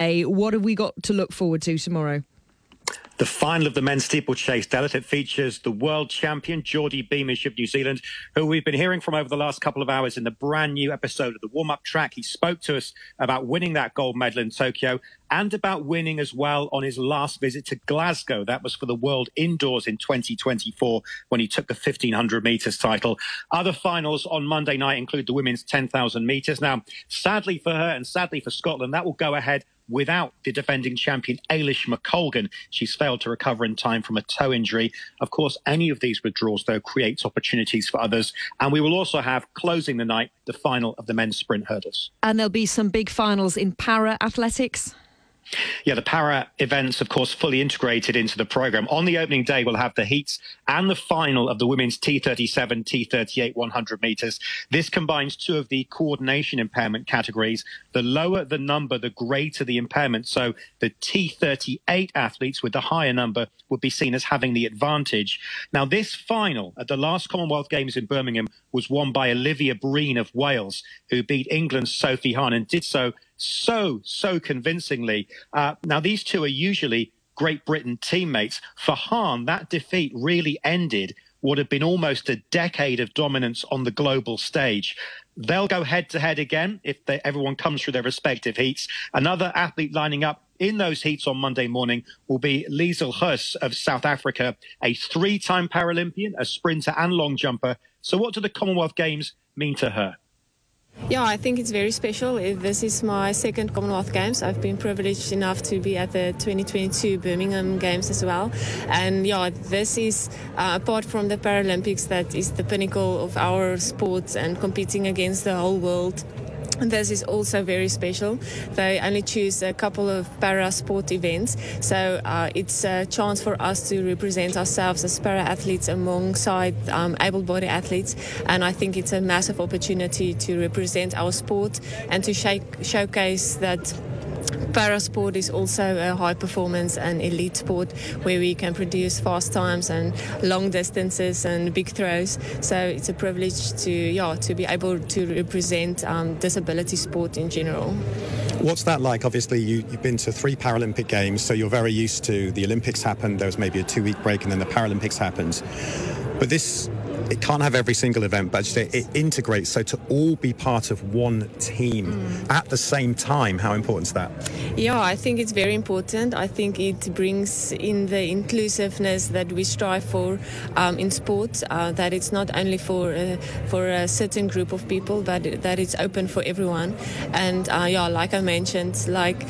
Monday. What have we got to look forward to tomorrow? The final of the men's steeplechase, Delith. It features the world champion, Geordie Beamish of New Zealand, who we've been hearing from over the last couple of hours in the brand new episode of the warm-up track. He spoke to us about winning that gold medal in Tokyo and about winning as well on his last visit to Glasgow. That was for the World Indoors in 2024 when he took the 1,500 metres title. Other finals on Monday night include the women's 10,000 metres. Now, sadly for her and sadly for Scotland, that will go ahead without the defending champion, Eilish McColgan. She's failed to recover in time from a toe injury. Of course, any of these withdrawals, though, creates opportunities for others. And we will also have, closing the night, the final of the men's sprint hurdles. And there'll be some big finals in para-athletics. Yeah, the para events, of course, fully integrated into the programme. On the opening day, we'll have the heats and the final of the women's T37, T38 100 metres. This combines two of the coordination impairment categories. The lower the number, the greater the impairment. So the T38 athletes with the higher number would be seen as having the advantage. Now, this final at the last Commonwealth Games in Birmingham was won by Olivia Breen of Wales, who beat England's Sophie Hahn and did so convincingly. Now, these two are usually Great Britain teammates. For Hahn, that defeat really ended what had been almost a decade of dominance on the global stage. They'll go head-to-head again if everyone comes through their respective heats. Another athlete lining up in those heats on Monday morning will be Liesl Huss of South Africa, a three-time Paralympian, a sprinter and long jumper. So what do the Commonwealth Games mean to her? Yeah, I think it's very special. This is my second Commonwealth Games. I've been privileged enough to be at the 2022 Birmingham Games as well. And yeah, this is, apart from the Paralympics, that is the pinnacle of our sport and competing against the whole world. This is also very special. They only choose a couple of para-sport events, so it's a chance for us to represent ourselves as para-athletes alongside able-bodied athletes, and I think it's a massive opportunity to represent our sport and to showcase that para-sport is also a high performance and elite sport where we can produce fast times and long distances and big throws. So it's a privilege to be able to represent disability sport in general. What's that like? Obviously, you've been to 3 Paralympic Games, so you're very used to the Olympics happened. There was maybe a 2-week break and then the Paralympics happened. But it can't have every single event, but it integrates. So to all be part of one team at the same time, how important is that? Yeah, I think it's very important. I think it brings in the inclusiveness that we strive for in sport, that it's not only for a certain group of people, but that it's open for everyone. And yeah, like I mentioned,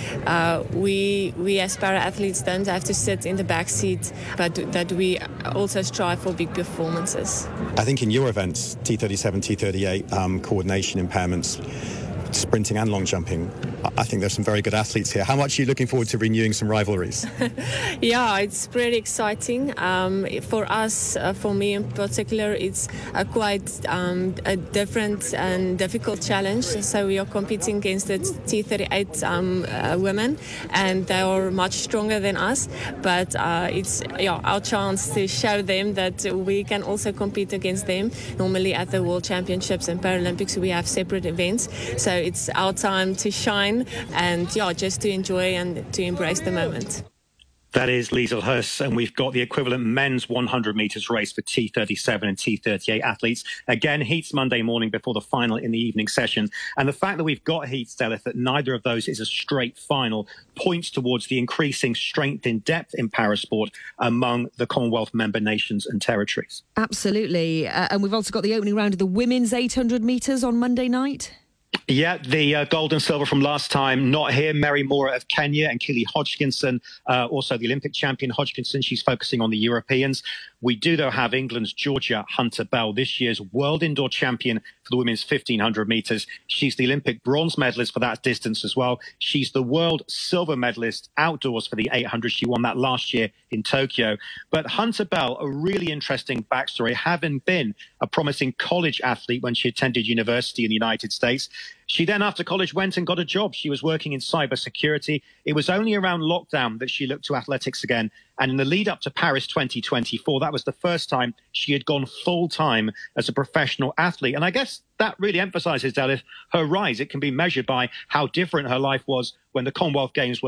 we as para-athletes don't have to sit in the back seat, but that we also strive for big performances. I think in your events, T37, T38, coordination impairments, sprinting and long jumping, I think there's some very good athletes here. How much are you looking forward to renewing some rivalries? Yeah, it's pretty exciting. For us, for me in particular, it's quite a different and difficult challenge. So we are competing against the T38 women, and they are much stronger than us. But it's our chance to show them that we can also compete against them. Normally at the World Championships and Paralympics, we have separate events. So it's our time to shine and just to enjoy and to embrace the moment. That is Liesl Huss, and we've got the equivalent men's 100 metres race for T37 and T38 athletes. Again, heats Monday morning before the final in the evening session. And the fact that we've got heats, Delith, that neither of those is a straight final, points towards the increasing strength in depth in parasport among the Commonwealth member nations and territories. Absolutely. And we've also got the opening round of the women's 800 metres on Monday night. Yeah, the gold and silver from last time, not here. Mary Moore of Kenya and Keely Hodgkinson, also the Olympic champion Hodgkinson. She's focusing on the Europeans. We do, though, have England's Georgia Hunter-Bell, this year's world indoor champion for the women's 1,500 metres. She's the Olympic bronze medalist for that distance as well. She's the world silver medalist outdoors for the 800. She won that last year in Tokyo. But Hunter-Bell, a really interesting backstory, having been a promising college athlete when she attended university in the United States. She then, after college, went and got a job. She was working in cybersecurity. It was only around lockdown that she looked to athletics again. And in the lead up to Paris 2024, that was the first time she had gone full time as a professional athlete. And I guess that really emphasizes, Delith, her rise. It can be measured by how different her life was when the Commonwealth Games were